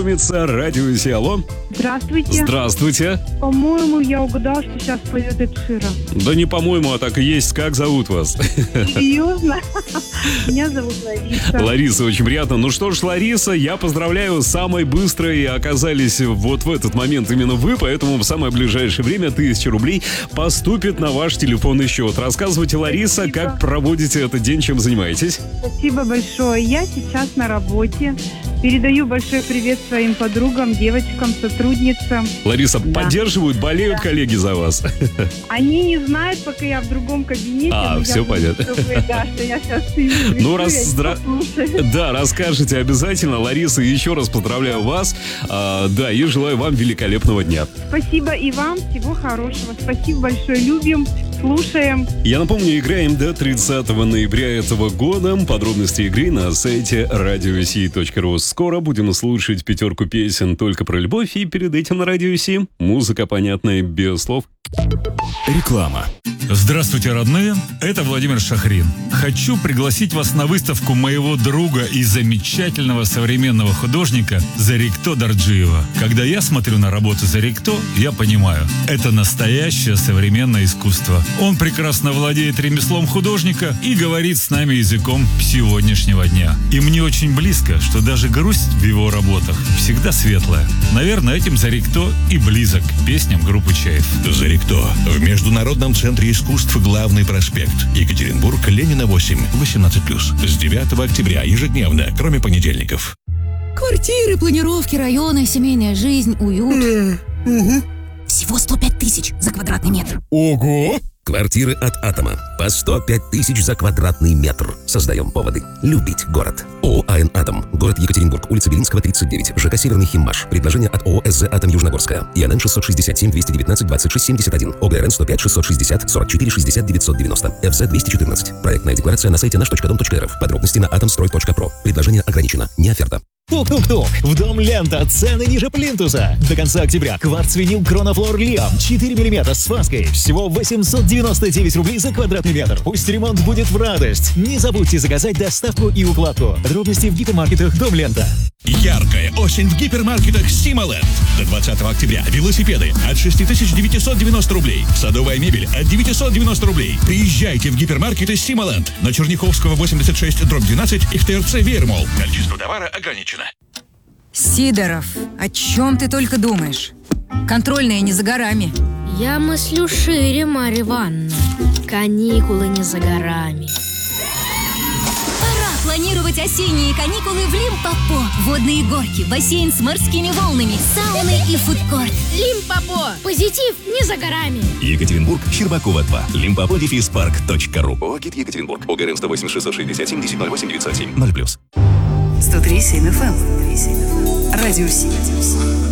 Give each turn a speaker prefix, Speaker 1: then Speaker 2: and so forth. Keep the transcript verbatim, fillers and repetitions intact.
Speaker 1: знакомиться. Радио Си, алло.
Speaker 2: Здравствуйте.
Speaker 1: Здравствуйте.
Speaker 2: По-моему, я угадал, что сейчас поет Эд Ширан.
Speaker 1: Да не по-моему, а так и есть. Как зовут вас?
Speaker 2: Серьезно? Меня зовут Лариса.
Speaker 1: Лариса, очень приятно. Ну что ж, Лариса, я поздравляю, самой быстрой оказались вот в этот момент именно вы, поэтому в самое ближайшее время тысяча рублей поступит на ваш телефонный счет. Рассказывайте, Лариса,
Speaker 2: Спасибо.
Speaker 1: Как проводите этот день, чем занимаетесь?
Speaker 2: Спасибо большое. Я сейчас на работе. Передаю большой привет своим подругам, девочкам, сотрудницам.
Speaker 1: Лариса,
Speaker 2: Да.
Speaker 1: поддерживают, болеют
Speaker 2: Да.
Speaker 1: коллеги за вас?
Speaker 2: Они не знают, пока я в другом кабинете.
Speaker 1: А,
Speaker 2: но я
Speaker 1: всё
Speaker 2: буду,
Speaker 1: понятно.
Speaker 2: чтобы, да, что я сейчас пишу,
Speaker 1: Ну, раз
Speaker 2: я их
Speaker 1: здра-
Speaker 2: послушаю.
Speaker 1: Да, расскажите обязательно. Лариса, еще раз поздравляю вас. А, да, и желаю вам великолепного дня.
Speaker 2: Спасибо и вам. Всего хорошего. Спасибо большое. Любим, слушаем.
Speaker 1: Я напомню, играем до тридцатого ноября этого года. Подробности игры на сайте радио си точка ру. Скоро будем слушать пятерку песен только про любовь. И перед этим на Радио Си музыка, понятная, без слов.
Speaker 3: Реклама. Здравствуйте, родные. Это Владимир Шахрин. Хочу пригласить вас на выставку моего друга и замечательного современного художника Зарикто Дарджиева. Когда я смотрю на работу Зарикто, я понимаю, это настоящее современное искусство. Он прекрасно владеет ремеслом художника и говорит с нами языком сегодняшнего дня. И мне очень близко, что даже грусть в его работах всегда светлая. Наверное, этим Зарикто и близок к песням группы Чайф.
Speaker 4: Зарикто. В Международном центре искусств «Главный проспект». Екатеринбург, Ленина, восемь, восемнадцать плюс. С девятого октября ежедневно, кроме понедельников.
Speaker 5: Квартиры, планировки, районы, семейная жизнь, уют. Всего сто пять тысяч за квадратный метр.
Speaker 3: Ого!
Speaker 6: Квартиры от Атома. По сто пять тысяч за квадратный метр. Создаем поводы любить город. ООО «АН Атом». Город Екатеринбург. Улица Белинского, тридцать девять. ЖК «Северный Химмаш». Предложение от ООО «СЗ Атом Южногорская». ИНН шестьсот шестьдесят семь двести девятнадцать двадцать шесть семьдесят один. ОГРН сто пять шестьсот шестьдесят сорок четыре шестьдесят девятьсот девяносто. ФЗ двести четырнадцать. Проектная декларация на сайте наш точка дом точка рф. Подробности на атомстрой точка про. Предложение ограничено. Не оферта.
Speaker 7: Тук-тук-тук. В дом Лента. Цены ниже плинтуса. До конца октября. Кварц-винил Кронофлор Лиам. четыре миллиметра с фаской. Всего восемьсот девяносто девять рублей за квадратный метр. Пусть ремонт будет в радость. Не забудьте заказать доставку и укладку. Подробности в гипермаркетах Дом Лента.
Speaker 4: Яркая осень в гипермаркетах Симоленд. До двадцатого октября. Велосипеды от шесть тысяч девятьсот девяносто рублей. Садовая мебель от девятьсот девяносто рублей. Приезжайте в гипермаркеты Симоленд. На Черняховского, восемьдесят шесть, дробь двенадцать и в ТРЦ Вермол. Количество товара ограничено.
Speaker 5: Сидоров, о чем ты только думаешь? Контрольная не за горами.
Speaker 8: Я мыслю шире, Марья Ивановна. Каникулы не за горами.
Speaker 5: Пора планировать осенние каникулы в Лимпопо. Водные горки, бассейн с морскими волнами, сауны и фудкорт.
Speaker 8: Лимпопо! Позитив не за горами.
Speaker 6: Екатеринбург, Щербакова два. Лимпопо дефис парк точка ру. ООО «ГИД Екатеринбург». ОГРН сто восемь шестьсот шестьдесят семь десять ноль восемь девятьсот семь. ноль плюс.
Speaker 9: сто три семь эф эм. Радио Си.